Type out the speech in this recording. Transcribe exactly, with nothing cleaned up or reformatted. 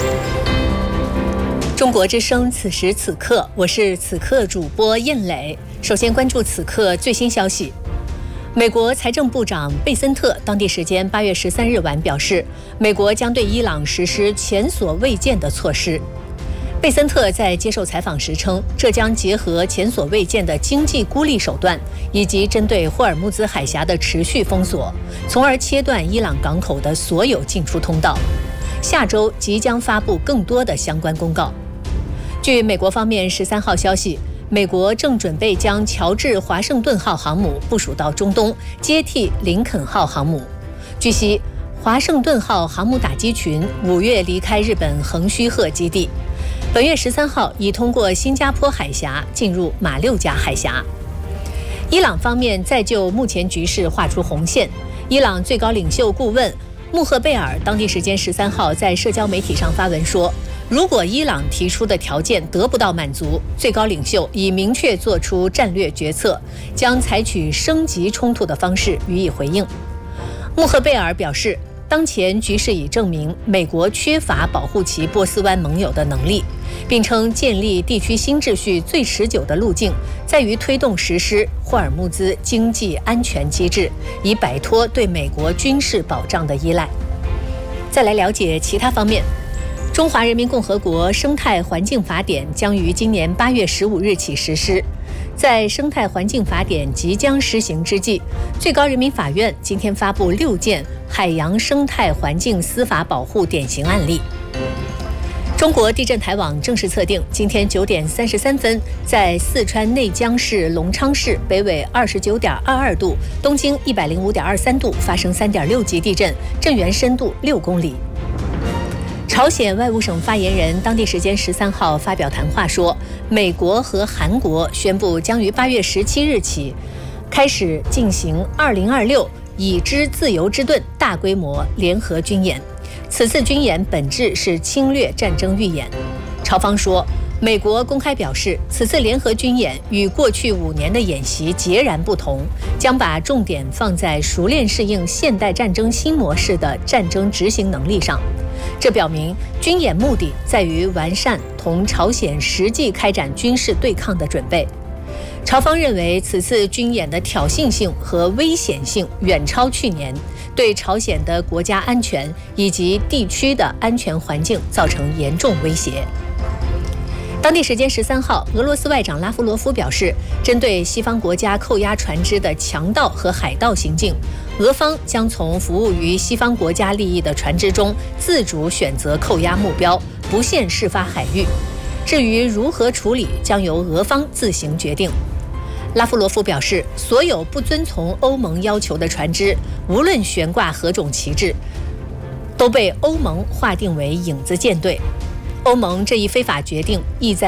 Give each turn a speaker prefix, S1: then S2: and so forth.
S1: 中国之声，此时此刻，我是此刻主播燕磊。首先关注此刻最新消息。美国财政部长贝森特当地时间八月十三日晚表示，美国将对伊朗实施前所未见的措施。贝森特在接受采访时称，这将结合前所未见的经济孤立手段，以及针对霍尔木兹海峡的持续封锁，从而切断伊朗港口的所有进出通道。下周即将发布更多的相关公告。据美国方面十三号消息，美国正准备将乔治华盛顿号航母部署到中东，接替林肯号航母。据悉，华盛顿号航母打击群五月离开日本横须贺基地，本月十三号已通过新加坡海峡进入马六甲海峡。伊朗方面再就目前局势画出红线。伊朗最高领袖顾问穆赫贝尔当地时间十三号在社交媒体上发文说，如果伊朗提出的条件得不到满足，最高领袖已明确做出战略决策，将采取升级冲突的方式予以回应。穆赫贝尔表示，当前局势已证明美国缺乏保护其波斯湾盟友的能力，并称建立地区新秩序最持久的路径在于推动实施霍尔木兹经济安全机制，以摆脱对美国军事保障的依赖。再来了解其他方面。中华人民共和国生态环境法典将于今年八月十五日起实施。在生态环境法典即将施行之际，最高人民法院今天发布六件海洋生态环境司法保护典型案例。中国地震台网正式测定，今天九点三十三分，在四川内江市隆昌市北纬二十九点二二度、东经一百零五点二三度发生三点六级地震，震源深度六公里。朝鲜外务省发言人当地时间十三号发表谈话说，美国和韩国宣布将于八月十七日起开始进行二零二六已知自由之盾大规模联合军演。此次军演本质是侵略战争预演。朝方说，美国公开表示，此次联合军演与过去五年的演习截然不同，将把重点放在熟练适应现代战争新模式的战争执行能力上。这表明军演目的在于完善同朝鲜实际开展军事对抗的准备。朝方认为，此次军演的挑衅性和危险性远超去年，对朝鲜的国家安全以及地区的安全环境造成严重威胁。当地时间十三号，俄罗斯外长拉夫罗夫表示，针对西方国家扣押船只的强盗和海盗行径，俄方将从服务于西方国家利益的船只中自主选择扣押目标，不限事发海域。至于如何处理，将由俄方自行决定。拉夫罗夫表示，所有不遵从欧盟要求的船只，无论悬挂何种旗帜，都被欧盟划定为影子舰队。欧盟这一非法决定意在